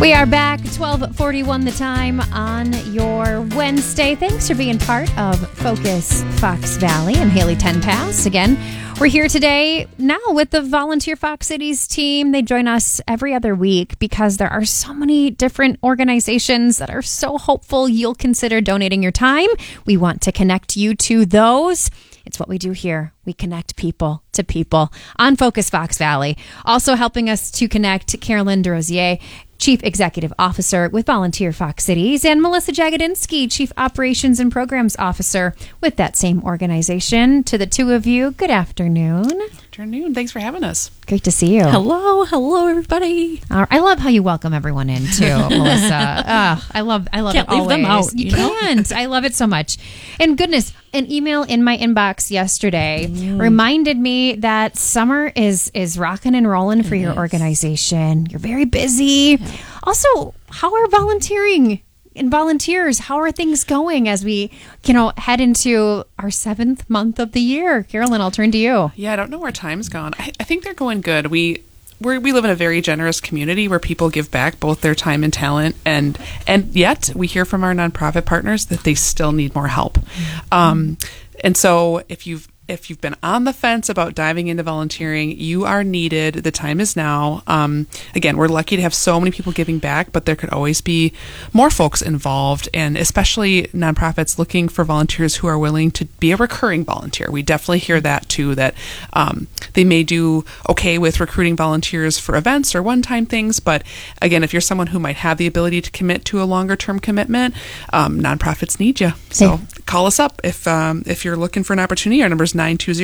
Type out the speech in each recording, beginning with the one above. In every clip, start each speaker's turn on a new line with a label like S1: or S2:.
S1: We are back, 12:41 the time on your Wednesday. Thanks for being part of Focus Fox Valley. I'm Haley Tenpass. Again, we're here today now with the Volunteer Fox Cities team. They join us every other week because there are so many different organizations that are so hopeful you'll consider donating your time. We want to connect you to those. It's what we do here. We connect people to people on Focus Fox Valley. Also helping us to connect Carolyn DeRosier, Chief Executive Officer with Volunteer Fox Cities, and Melissa Jagodinsky, Chief Operations and Programs Officer with that same organization. To the two of you, good afternoon.
S2: Afternoon. Thanks for having us.
S1: Great to see you.
S3: Hello, everybody.
S1: I love how you welcome everyone in too, Melissa. I love
S3: Can't
S1: it.
S3: leave
S1: always.
S3: them out.
S1: You can't. I love it so much. And goodness, an email in my inbox yesterday reminded me that summer is rocking and rolling for your organization. You're very busy. Yeah. Also, how are volunteering and volunteers? How are things going as we, head into our 7th month of the year? Carolyn, I'll turn to you.
S2: Yeah, I don't know where time's gone. I think they're going good. We live in a very generous community where people give back both their time and talent, and yet we hear from our nonprofit partners that they still need more help. And so if you've been on the fence about diving into volunteering, you are needed. The time is now. Again, we're lucky to have so many people giving back, but there could always be more folks involved, and especially nonprofits looking for volunteers who are willing to be a recurring volunteer. We definitely hear that too, that they may do okay with recruiting volunteers for events or one-time things, but again, if you're someone who might have the ability to commit to a longer-term commitment, nonprofits need you. So call us up if you're looking for an opportunity. Our number is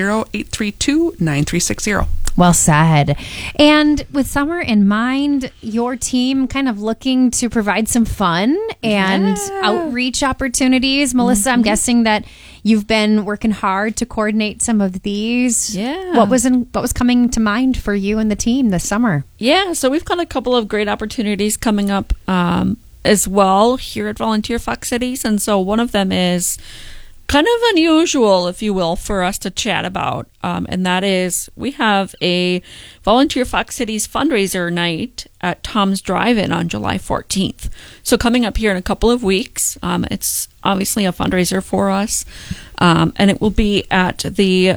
S2: 920-832-9360.
S1: Well said. And with summer in mind, your team kind of looking to provide some fun and outreach opportunities. Melissa, I'm guessing that you've been working hard to coordinate some of these.
S3: Yeah.
S1: What was coming to mind for you and the team this summer?
S3: Yeah, so we've got a couple of great opportunities coming up as well here at Volunteer Fox Cities. And so one of them is kind of unusual, if you will, for us to chat about. And that is, we have a Volunteer Fox Cities fundraiser night at Tom's Drive-In on July 14th. So coming up here in a couple of weeks, it's obviously a fundraiser for us. And it will be at the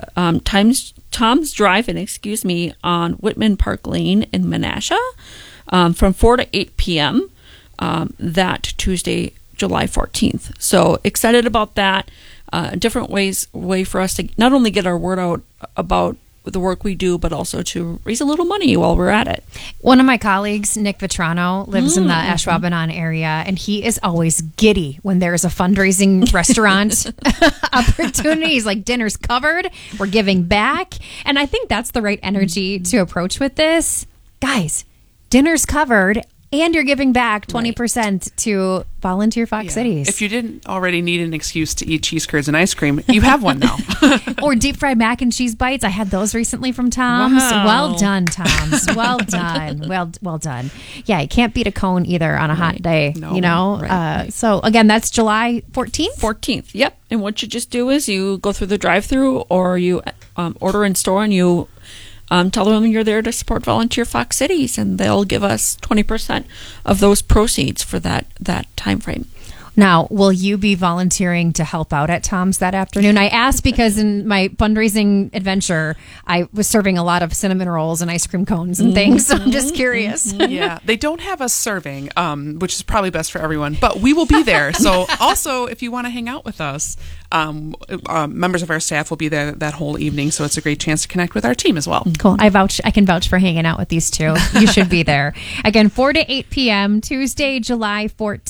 S3: Tom's Drive-In, on Whitman Park Lane in Menasha from 4 to 8 p.m. That Tuesday, July 14th. So excited about that. Different way for us to not only get our word out about the work we do, but also to raise a little money while we're at it. One
S1: of my colleagues, Nick Vetrano, lives in the Ashwaubenon area, and he is always giddy when there's a fundraising restaurant opportunity. He's like, dinner's covered, we're giving back. And I think that's the right energy to approach with this. Guys, dinner's covered, and you're giving back 20% to Volunteer Fox Cities.
S2: If you didn't already need an excuse to eat cheese curds and ice cream, you have one now.
S1: Or deep fried mac and cheese bites. I had those recently from Tom's.
S3: Wow.
S1: Well done, Tom's. Well done. Well done. Yeah, you can't beat a cone either on a hot day,
S3: Right.
S1: So again, that's July 14th?
S3: 14th, yep. And what you just do is you go through the drive-thru, or you order in store, and you tell them you're there to support Volunteer Fox Cities, and they'll give us 20% of those proceeds for that time frame.
S1: Now, will you be volunteering to help out at Tom's that afternoon? I asked because in my fundraising adventure, I was serving a lot of cinnamon rolls and ice cream cones and things, so I'm just curious.
S2: Yeah, they don't have us serving, which is probably best for everyone, but we will be there. So also, if you want to hang out with us, members of our staff will be there that whole evening, so it's a great chance to connect with our team as well.
S1: Cool. I can vouch for hanging out with these two. You should be there. Again, 4 to 8 p.m., Tuesday, July 14th.